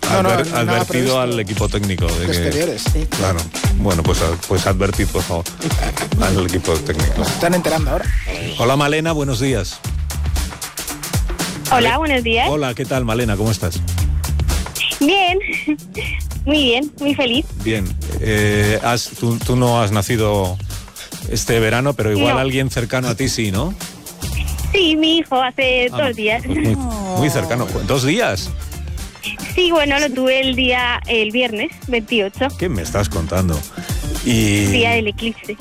advertido al equipo técnico de exteriores, sí. Claro. Bueno, pues advertid, por favor, al equipo técnico. Se están enterando ahora. Hola, Malena, buenos días. Hola, buenos días. Hola, ¿qué tal, Malena? ¿Cómo estás? Bien, muy bien, muy feliz. Bien. Tú no has nacido este verano, pero igual no. Alguien cercano a ti sí, ¿no? Sí, mi hijo hace 2 días. Pues muy cercano. ¿2 días? Sí, bueno, lo tuve el viernes 28. ¿Qué me estás contando? Día del eclipse.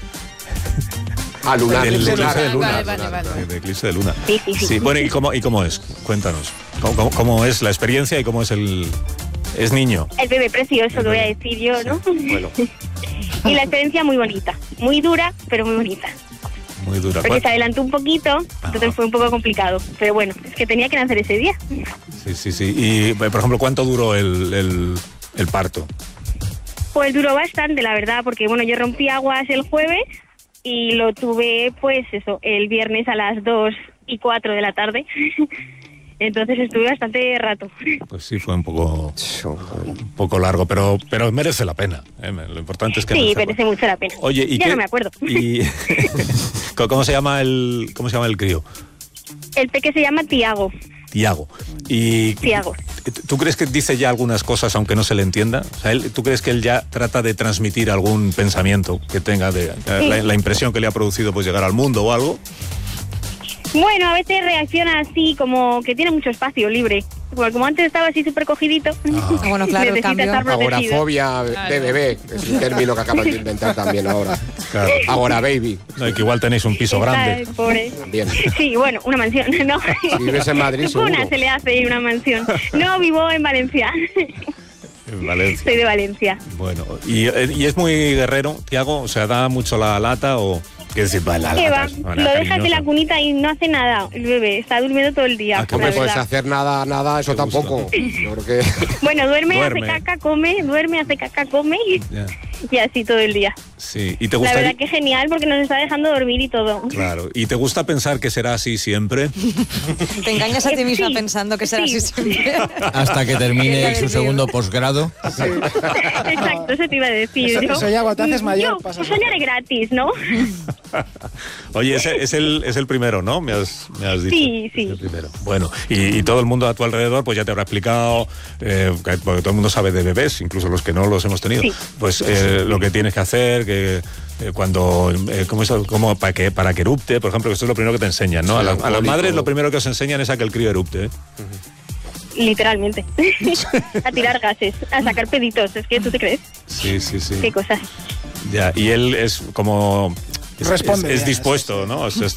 Lunar. El Vale. El eclipse de luna. Sí. Bueno, ¿y cómo es? Cuéntanos. ¿Cómo es la experiencia y cómo es es niño? El bebé precioso, lo voy a decir yo, ¿no? Bueno. Y la experiencia muy bonita. Muy dura, pero muy bonita. Muy dura. Porque se adelantó un poquito, entonces fue un poco complicado. Pero bueno, es que tenía que nacer ese día. Sí. Y, por ejemplo, ¿cuánto duró el parto? Pues duró bastante, la verdad, porque bueno, yo rompí aguas el jueves y lo tuve, pues eso, el viernes a las 2:04 de la tarde. Entonces estuve bastante rato. Pues sí, fue un poco largo, pero merece la pena. Lo importante es que sí, merece mucho la pena. Oye, ¿y ya qué? No me acuerdo. ¿Y cómo se llama el crío? El peque se llama Tiago. Tiago. Tiago. ¿Tú crees que dice ya algunas cosas aunque no se le entienda? O sea, ¿tú crees que él ya trata de transmitir algún pensamiento que tenga la impresión que le ha producido pues llegar al mundo o algo? Bueno, a veces reacciona así, como que tiene mucho espacio libre. Porque como antes estaba así súper cogidito, bueno, claro, necesita estar protegido. Agorafobia de bebé, es un término que acaban de inventar también ahora. Claro. Agora baby. No, y que igual tenéis un piso grande. Pobre. Bien. Sí, bueno, una mansión, ¿no? Si vives en Madrid, seguro. Una se le hace una mansión. No, vivo en Valencia. En Valencia. Soy de Valencia. Bueno, ¿y es muy guerrero, Tiago? O sea, ¿da mucho la lata o...? ¿Qué decir? ¿Qué va? Lo dejas en la cunita y no hace nada el bebé. Está durmiendo todo el día. No me puedes hacer nada, eso tampoco. Yo creo que... Bueno, duerme, hace caca, come, y así todo el día. Sí, ¿y te gustaría? La verdad que genial porque nos está dejando dormir y todo. Claro, ¿y te gusta pensar que será así siempre? Te engañas a ti misma pensando que será así siempre. Hasta que termine su segundo posgrado. Sí. Exacto, eso te iba a decir. Eso ya cuando te haces mayor pasa. Soñaré gratis, ¿no? Oye, es el primero, ¿no? Me has dicho. Sí. Es el primero. Bueno, y todo el mundo a tu alrededor pues ya te habrá explicado, porque todo el mundo sabe de bebés, incluso los que no los hemos tenido, pues lo que tienes que hacer, que cuando para que erupte, por ejemplo, que esto es lo primero que te enseñan, ¿no? A las madres lo primero que os enseñan es a que el crío erupte, ¿eh? Literalmente. A tirar gases, a sacar peditos, es que tú te crees. Sí. Qué cosas. Ya, y él es como... Responde. Es dispuesto, ¿no? Sí,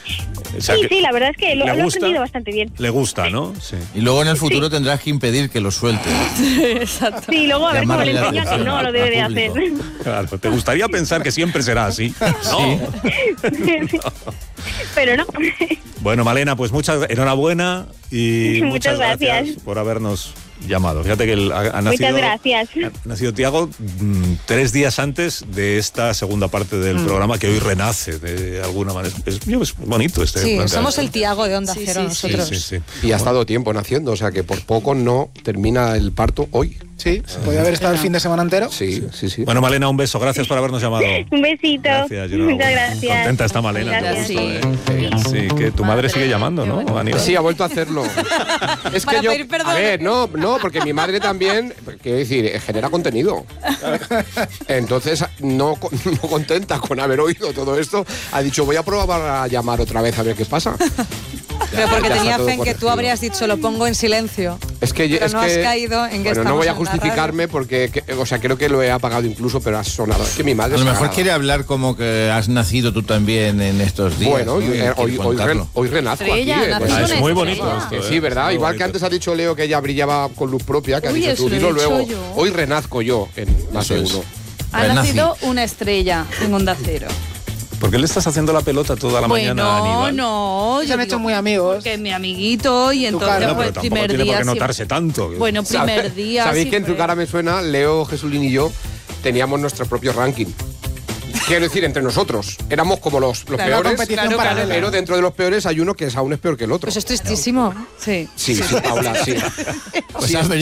la verdad es que lo ha aprendido bastante bien. Le gusta, ¿no? Sí. Y luego en el futuro tendrás que impedir que lo suelte. Exacto. Sí, luego a ver cómo le enseña que no lo debe de hacer. Claro, te gustaría pensar que siempre será así. ¿No? Sí. Pero no. Bueno, Malena, pues muchas y muchas gracias por habernos llamado. Fíjate que ha nacido, muchas gracias. Ha nacido Tiago 3 días antes de esta segunda parte del programa que hoy renace de alguna manera. Es bonito este. Sí, planteamiento. Somos el Tiago de Onda Cero nosotros. Sí. Y ha estado tiempo naciendo, o sea que por poco no termina el parto hoy. Sí, podía haber estado el fin de semana entero. Sí. Bueno, Malena, un beso. Gracias por habernos llamado. Un besito. Gracias, Muchas gracias. Contenta está Malena. Gracias. Sí, que tu madre sigue llamando, ¿no? Aníbal? Sí, ha vuelto a hacerlo. Es Para que yo, pedir perdón. a ver, no, porque mi madre también, quiero decir, genera contenido. Entonces, no contenta con haber oído todo esto, ha dicho, voy a probar a llamar otra vez a ver qué pasa. Pero porque Ya está tenía todo fe en que tú corregido. habrías dicho, lo pongo en silencio. Pero no has caído en que bueno, no estamos voy a en la justificarme porque, creo que lo he apagado incluso, pero ha sonado. Es que mi madre A lo mejor sagrada. quiere hablar como que has nacido tú también en estos días. Bueno, ¿no? hoy renazco Estrella, aquí. naces Es una muy bonito estrella. esto. Que sí, ¿verdad? Muy Igual bonito. que antes ha dicho Leo que ella brillaba con luz propia, que ha Uy, dicho tú, eso lo he dilo dicho luego. yo. Hoy renazco yo en más de uno. Ha Renací. nacido una estrella en Onda Cero. ¿Por qué le estás haciendo la pelota toda la mañana a Aníbal? No, Se han hecho muy amigos. Que es mi amiguito y entonces cara. Bueno, pues pero tampoco primer tiene por día qué siempre- notarse tanto. Bueno, primer día ¿Sabéis que en tu siempre- cara me suena? Leo, Jesulín y yo teníamos nuestro propio ranking. Quiero decir, entre nosotros. Éramos como los Claro, peores, competición paralela. pero dentro de los peores hay uno que es aún es peor que el otro. Pues es tristísimo. Sí. Sí, Paula, sí. Pues has venido